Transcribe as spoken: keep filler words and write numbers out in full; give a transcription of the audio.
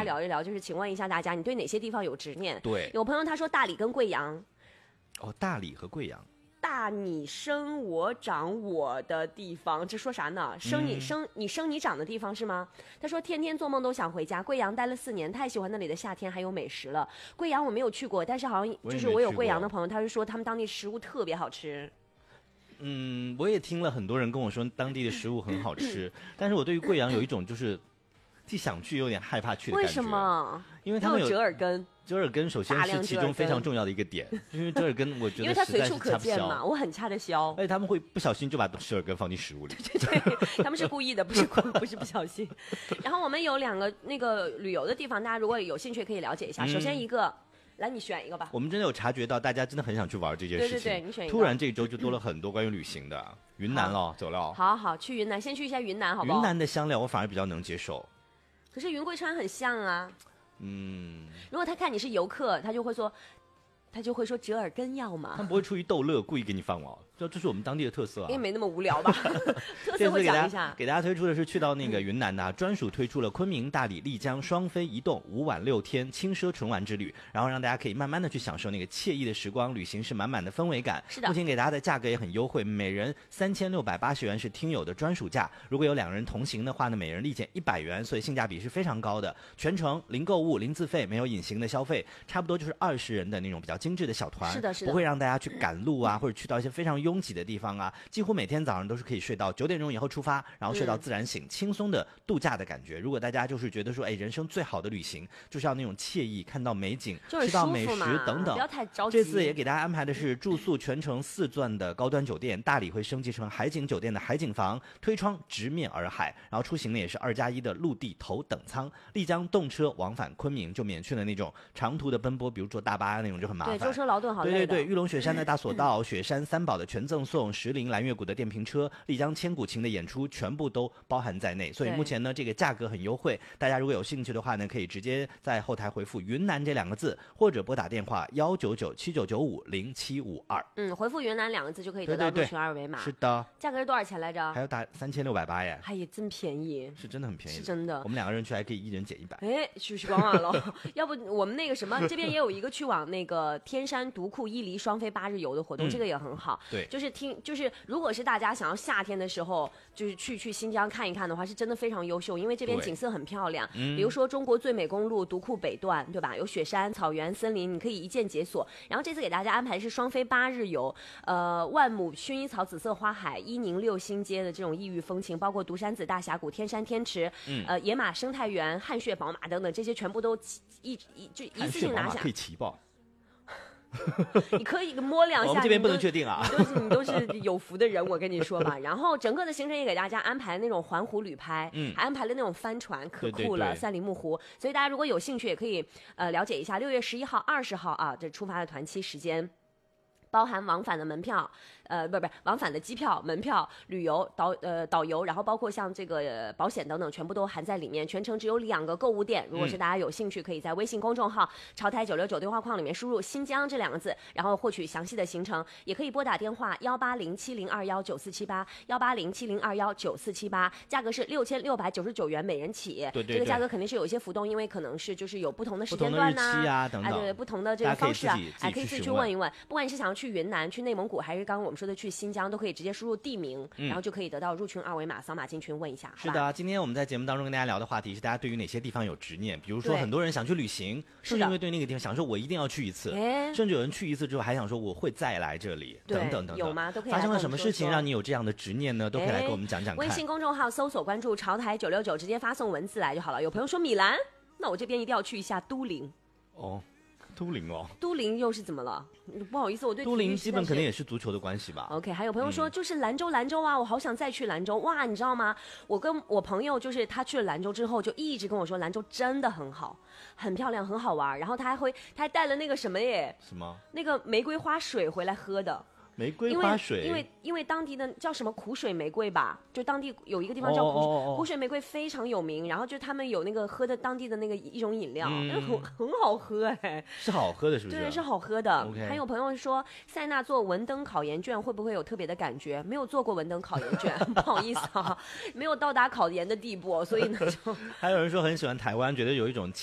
家聊一聊，嗯、就是请问一下大家，你对哪些地方有执念？ 对， 有朋友他说大理跟贵阳。 哦，大理和贵阳。 大你生我长我的地方，这说啥呢？生你、嗯、生你生你长的地方是吗？他说天天做梦都想回家。贵阳待了四年，太喜欢那里的夏天还有美食了。贵阳我没有去过，但是好像就是我有贵阳的朋友，他是说他们当地食物特别好吃。 嗯，我也听了很多人跟我说当地的食物很好吃，但是我对于贵阳有一种就是既想去又有点害怕去的感觉。 为什么？ 因为他们有折耳根。 折耳根首先是其中非常重要的一个点，因为折耳根我觉得因为它随处可见嘛，我很掐得消。 而且他们会不小心就把折耳根放进食物里。 对对对，他们是故意的，不是不是不小心。然后我们有两个那个旅游的地方，大家如果有兴趣可以了解一下。嗯、首先一个，来你选一个吧。 我们真的有察觉到大家真的很想去玩这件事情。 对对对，你选一个。 突然这一周就多了很多关于旅行的，云南了，走了。 好好去云南，先去一下云南，好不好？ 云南的香料我反而比较能接受。 可是云贵川很像啊。 嗯， 如果他看你是游客，他就会说，他就会说折耳根要吗？ 他们不会出于逗乐故意给你放哦，这这是我们当地的特色啊。 因为没那么无聊吧？特色会讲一下。 给大家推出的是去到那个云南的、啊嗯、专属推出了昆明、大理、丽江双飞一动五晚六天轻奢纯玩之旅，然后让大家可以慢慢的去享受那个惬意的时光，旅行是满满的氛围感。 是的。 目前给大家的价格也很优惠，每人三千六百八十元是听友的专属价，如果有两人同行的话呢，每人立减一百元，所以性价比是非常高的。全程零购物、零自费，没有隐形的消费，差不多就是二十人的那种比较精致的小团。 是的，是的。 不会让大家去赶路啊，或者去到一些非常拥挤的地方啊，几乎每天早上都是可以睡到九点钟以后出发，然后睡到自然醒，嗯、轻松的度假的感觉。如果大家就是觉得说，哎，人生最好的旅行就是要那种惬意，看到美景，吃到美食等等， 不要太着急。 这次也给大家安排的是住宿全程四钻的高端酒店，大理会升级成海景酒店的海景房，推窗直面洱海，然后出行呢也是二加一的陆地头等舱。丽江动车往返昆明就免去了那种长途的奔波，比如坐大巴那种就很麻烦。 对，舟车劳顿好累的。 对对对，玉龙雪山的大索道、雪山三宝的全赠送、石林蓝月谷的电瓶车、丽江千古情的演出，全部都包含在内。所以目前呢，这个价格很优惠，大家如果有兴趣的话呢，可以直接在后台回复“云南”这两个字，或者拨打电话幺九九七九九五零七五二。 嗯，回复“云南”两个字就可以得到入群二维码。 是的。 价格是多少钱来着？ 还要打三千六百八耶！ 哎呀，真便宜， 是真的很便宜， 是真的。 我们两个人去还可以一人减一百。 哎，去去光完了。要不我们那个什么，这边也有一个去往那个天山独库伊犁双飞八日游的活动，嗯、这个也很好。 对， 就是听，就是如果是大家想要夏天的时候，就是去去新疆看一看的话，是真的非常优秀，因为这边景色很漂亮。比如说中国最美公路独库北段，对吧？有雪山、草原、森林，你可以一键解锁。然后这次给大家安排的是双飞八日游，呃，万亩薰衣草、紫色花海、伊宁六星街的这种异域风情，包括独山子大峡谷、天山天池，嗯、呃，野马生态园、汗血宝马等等，这些全部都一一就一次性拿下。 可以骑报。 你可以摸两下， 我们这边不能确定啊。 你都是你都是有福的人，我跟你说吧。然后整个的行程也给大家安排那种环湖旅拍，嗯，还安排了那种帆船，可酷了，赛里木湖。所以大家如果有兴趣，也可以呃了解一下。六月十一号、二十号啊，这出发的团期时间。包含往返的门票，呃，不不，往返的机票、门票、旅游导呃导游，然后包括像这个、呃、保险等等，全部都含在里面。全程只有两个购物店，如果是大家有兴趣，可以在微信公众号“潮台九六九”对话框里面输入“新疆”这两个字，然后获取详细的行程。也可以拨打电话幺八零七零二幺九四七八幺八零七零二幺九四七八，价格是六千六百九十九元每人起。 对对对， 这个价格肯定是有一些浮动，因为可能是就是有不同的时间段呐、 啊，不同的日期啊等等， 哎对，不同的这个方式啊， 哎可以自己去问一问。不管你是想要去云南、去内蒙古，还是刚刚我们说的去新疆，都可以直接输入地名，嗯、然后就可以得到入群二维码，扫码进群问一下。 是的，今天我们在节目当中跟大家聊的话题是大家对于哪些地方有执念，比如说很多人想去旅行，是因为对那个地方想说我一定要去一次，甚至有人去一次之后还想说我会再来这里，等等等等。 有吗？都可以。 发生了什么事情让你有这样的执念呢？都可以来跟我们讲讲看。 微信公众号搜索关注潮台九六九，直接发送文字来就好了。有朋友说米兰，那我这边一定要去一下都灵。 哦。都灵哦， 都灵又是怎么了？不好意思，我对都灵基本肯定也是足球的关系吧。 OK， 还有朋友说、嗯、就是兰州，兰州啊，我好想再去兰州哇！你知道吗？我跟我朋友就是他去了兰州之后，就一直跟我说兰州真的很好，很漂亮，很好玩。然后他还会，他还带了那个什么耶？ 什么？ 那个玫瑰花水回来喝的。 玫瑰花水， 因为因为因为当地的叫什么苦水玫瑰吧，就当地有一个地方叫苦、oh, oh, oh. 苦水玫瑰非常有名，然后就他们有那个喝的当地的那个一种饮料，嗯、很很好喝哎， 是好喝的，是不是？ 对，是好喝的。 Okay. 还有朋友说，塞纳做文登考研卷会不会有特别的感觉？没有做过文登考研卷，不好意思啊，没有到达考研的地步，所以呢就。 还有人说很喜欢台湾，觉得有一种